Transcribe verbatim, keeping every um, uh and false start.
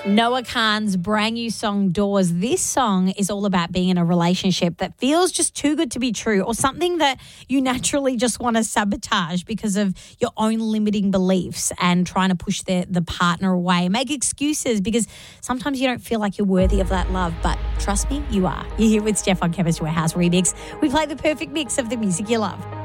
Noah Kahan's brand new song, Doors. This song is all about being in a relationship that feels just too good to be true, or something that you naturally just want to sabotage because of your own limiting beliefs and trying to push the, the partner away. Make excuses because sometimes you don't feel like you're worthy of that love, but trust me, you are. You're here with Steph on Chemist Warehouse Remix. We play the perfect mix of the music you love.